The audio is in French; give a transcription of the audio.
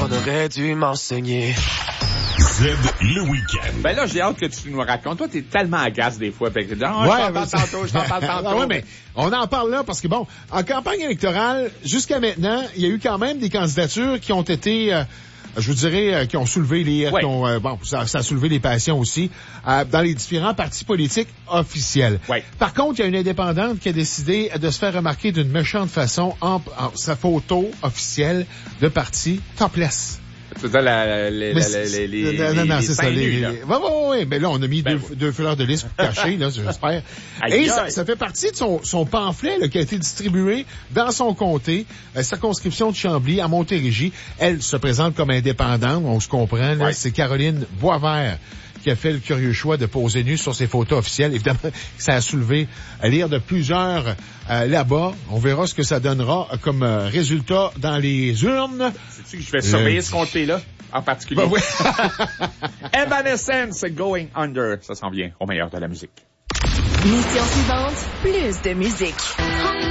qu'on aurait dû m'enseigner. Z, le week-end. Ben là, j'ai hâte que tu nous racontes. Toi, t'es tellement agace des fois. Fait que, je t'en parle tantôt. Oui, mais on en parle là parce que, bon, en campagne électorale, jusqu'à maintenant, il y a eu quand même des candidatures qui ont été... je vous dirais, qui ont soulevé les... Ouais. ça a soulevé les passions aussi, dans les différents partis politiques officiels. Ouais. Par contre, il y a une indépendante qui a décidé de se faire remarquer d'une méchante façon en sa photo officielle de parti topless. C'est ça, Non, c'est ça. Oui. Mais là, on a mis deux fleurs de lys pour cacher, là, j'espère. Et ça fait partie de son pamphlet, là, qui a été distribué dans son comté, circonscription de Chambly, à Montérégie. Elle se présente comme indépendante, on se comprend, là. Ouais. C'est Caroline Boisvert qui a fait le curieux choix de poser nu sur ses photos officielles. Évidemment, ça a soulevé à lire de plusieurs là-bas. On verra ce que ça donnera comme résultat dans les urnes. Sais-tu que je vais surveiller ce comté-là, en particulier? Ben oui. Evanescence, Going Under. Ça s'en vient au meilleur de la musique. Mission suivante, plus de musique.